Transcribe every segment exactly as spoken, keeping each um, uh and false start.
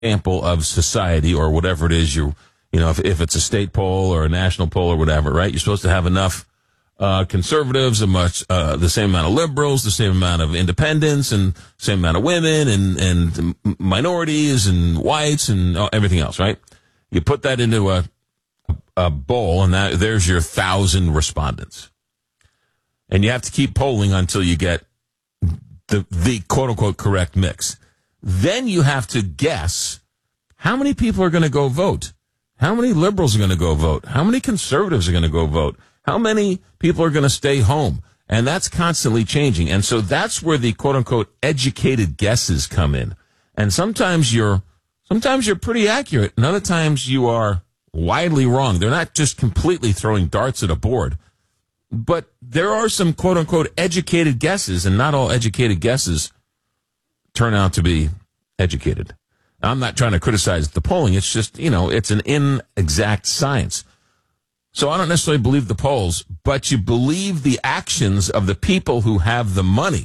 sample of society or whatever it is you, you know, if, if it's a state poll or a national poll or whatever, right? You're supposed to have enough uh, conservatives, a much uh, the same amount of liberals, the same amount of independents, and same amount of women and and minorities and whites and everything else, right? You put that into a a bowl, and that there's your thousand respondents, and you have to keep polling until you get the the quote unquote correct mix. Then you have to guess how many people are going to go vote, how many liberals are going to go vote, how many conservatives are going to go vote, how many people are going to stay home, and that's constantly changing. And so that's where the quote unquote educated guesses come in. And sometimes you're sometimes you're pretty accurate, and other times you are widely wrong. They're not just completely throwing darts at a board, but there are some quote unquote educated guesses, and not all educated guesses turn out to be educated. I'm not trying to criticize the polling. It's just, you know, it's an inexact science. So I don't necessarily believe the polls, but you believe the actions of the people who have the money.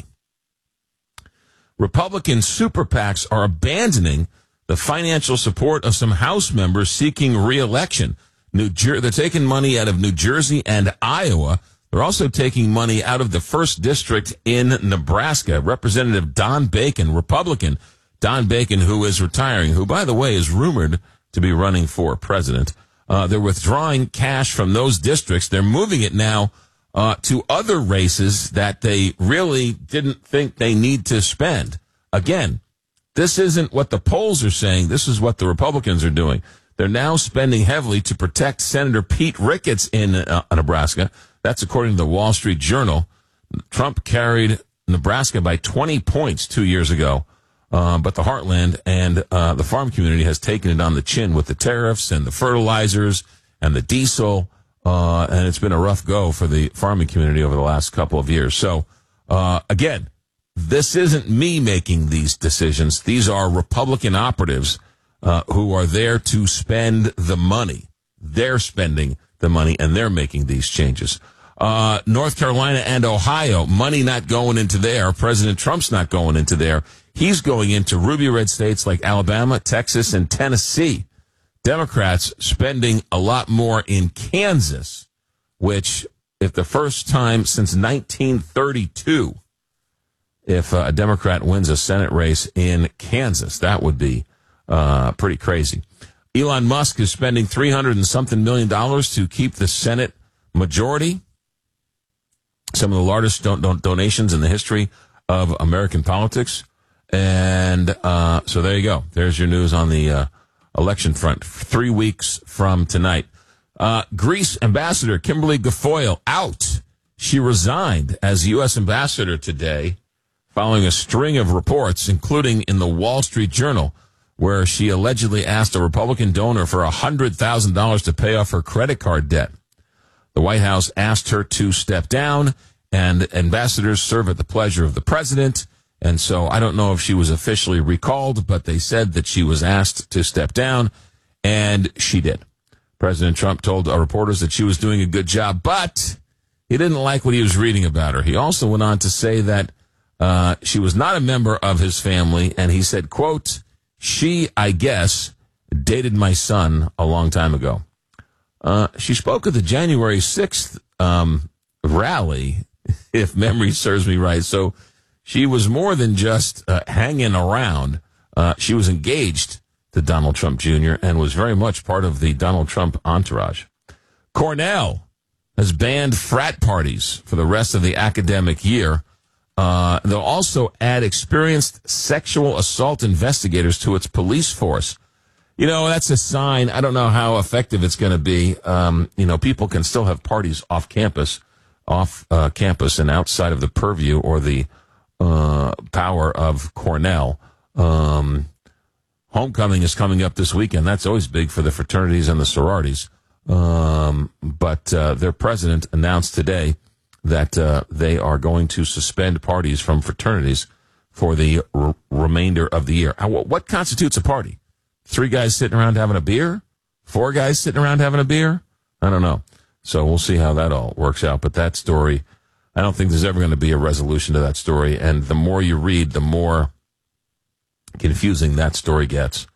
Republican super PACs are abandoning the financial support of some House members seeking re-election. New Jer- they're taking money out of New Jersey and Iowa. They're also taking money out of the first district in Nebraska. Representative Don Bacon, Republican Don Bacon, who is retiring, who, by the way, is rumored to be running for president. Uh, they're withdrawing cash from those districts. They're moving it now uh, to other races that they really didn't think they need to spend. Again, this isn't what the polls are saying. This is what the Republicans are doing. They're now spending heavily to protect Senator Pete Ricketts in uh, Nebraska. That's according to the Wall Street Journal. Trump carried Nebraska by twenty points two years ago. Uh, but the heartland and uh, the farm community has taken it on the chin with the tariffs and the fertilizers and the diesel. Uh, and it's been a rough go for the farming community over the last couple of years. So, uh, again, this isn't me making these decisions. These are Republican operatives uh, who are there to spend the money. They're spending the money, and they're making these changes. Uh, North Carolina and Ohio, money not going into there. President Trump's not going into there. He's going into ruby red states like Alabama, Texas, and Tennessee. Democrats spending a lot more in Kansas, which, if the first time since nineteen thirty-two, if uh, a Democrat wins a Senate race in Kansas, that would be uh, pretty crazy. Elon Musk is spending three hundred and something million dollars to keep the Senate majority. Some of the largest don- don- donations in the history of American politics. And uh, so there you go. There's your news on the uh, election front. Three weeks from tonight. Uh, Greece Ambassador Kimberly Guilfoyle out. She resigned as U S ambassador today following a string of reports, including in the Wall Street Journal, where she allegedly asked a Republican donor for one hundred thousand dollars to pay off her credit card debt. The White House asked her to step down, and ambassadors serve at the pleasure of the president. And so I don't know if she was officially recalled, but they said that she was asked to step down, and she did. President Trump told our reporters that she was doing a good job, but he didn't like what he was reading about her. He also went on to say that uh, she was not a member of his family, and he said, quote, she, I guess, dated my son a long time ago. Uh, she spoke at the January sixth um, rally, if memory serves me right. So she was more than just uh, hanging around. Uh, she was engaged to Donald Trump Junior and was very much part of the Donald Trump entourage. Cornell has banned frat parties for the rest of the academic year. Uh, they'll also add experienced sexual assault investigators to its police force. You know, that's a sign. I don't know how effective it's going to be. Um, you know, people can still have parties off campus, off uh, campus and outside of the purview or the uh, power of Cornell. Um, homecoming is coming up this weekend. That's always big for the fraternities and the sororities. Um, but uh, their president announced today that uh, they are going to suspend parties from fraternities for the r- remainder of the year. How, what constitutes a party? Three guys sitting around having a beer? Four guys sitting around having a beer? I don't know. So we'll see how that all works out. But that story, I don't think there's ever going to be a resolution to that story. And the more you read, the more confusing that story gets.